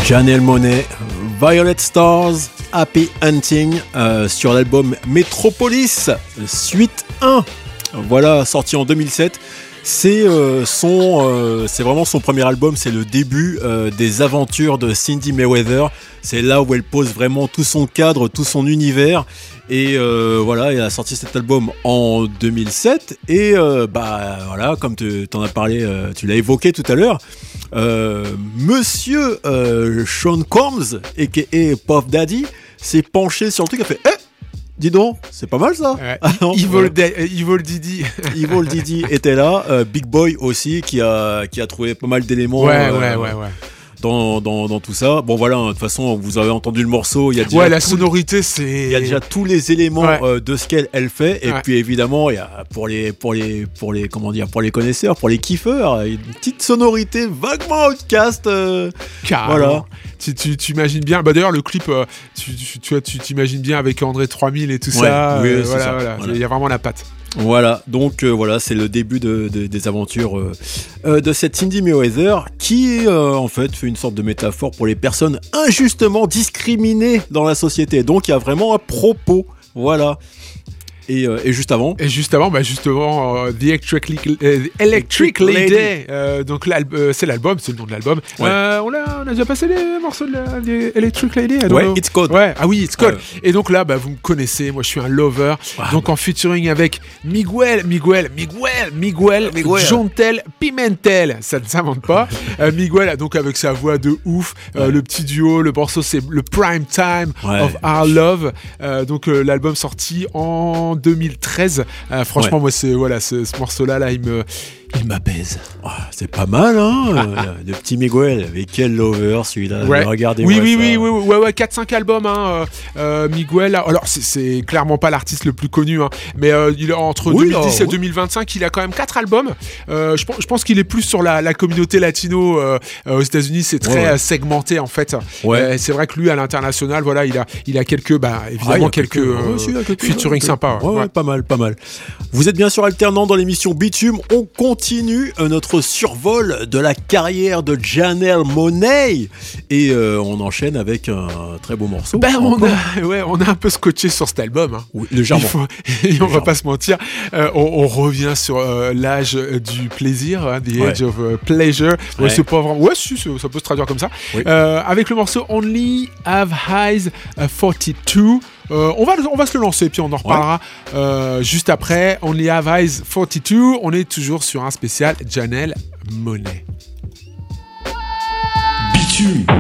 Janelle Monáe, Violet Stars, Happy Hunting sur l'album Metropolis, suite 1. Voilà, sorti en 2007. C'est vraiment son premier album, c'est le début des aventures de Cindy Mayweather. C'est là où elle pose vraiment tout son cadre, tout son univers. Et voilà, elle a sorti cet album en 2007. Et voilà, comme tu t'en as parlé, tu l'as évoqué tout à l'heure, Monsieur Sean Combs, a.k.a. Puff Daddy, s'est penché sur le truc, a fait dis donc, c'est pas mal ça. Evil Didi. Evil Didi était là. Big Boy aussi, qui a trouvé pas mal d'éléments. Dans tout ça. Bon voilà, de toute façon, vous avez entendu le morceau. Il y a déjà la sonorité, c'est. Il y a déjà tous les éléments de ce qu'elle fait. Et puis évidemment, il y a pour les connaisseurs, pour les kiffeurs, une petite sonorité vaguement outcast. Voilà. Tu t'imagines bien. Bah d'ailleurs, le clip, tu t'imagines bien avec André 3000 et tout ça. Oui, voilà. Il y a vraiment la patte. Voilà, donc voilà, c'est le début des aventures de cette Cindy Mayweather qui en fait fait une sorte de métaphore pour les personnes injustement discriminées dans la société. Donc il y a vraiment un propos, voilà. Et juste avant, justement, The Electric Lady. Donc c'est l'album, c'est le nom de l'album. On a déjà passé les morceaux de Electric Lady. It's Code. It's Code. Et donc là, vous me connaissez, moi je suis un lover. Donc en featuring avec Miguel Jontel Pimentel, ça ne s'invente pas. Miguel, donc avec sa voix de ouf, le petit duo, le morceau c'est le Prime Time of Our Love. Donc l'album sorti en 2013. Franchement, moi, ce morceau-là, il m'apaise. C'est pas mal, hein. Le petit Miguel, avec quel lover celui-là. Regardez. Oui, 4-5 albums, Miguel. Alors, c'est clairement pas l'artiste le plus connu, mais il a entre 2010 et 2025, il a quand même 4 albums. Je pense qu'il est plus sur la communauté latino aux États-Unis. C'est très segmenté en fait. C'est vrai que lui, à l'international, voilà, il a quelques, évidemment, quelques featuring sympas. Pas mal. Vous êtes bien sûr alternant dans l'émission Bitume. On continue notre survol de la carrière de Janelle Monáe et on enchaîne avec un très beau morceau. On a un peu scotché sur cet album. Oui, légèrement. On va pas se mentir. On revient sur l'âge du plaisir, the age of pleasure. C'est pas vraiment. Ça peut se traduire comme ça. Avec le morceau Only Have Eyes 42. On va se le lancer puis on en reparlera juste après. Only Have Eyes 42. On est toujours sur un spécial Janelle Monáe. Bitume.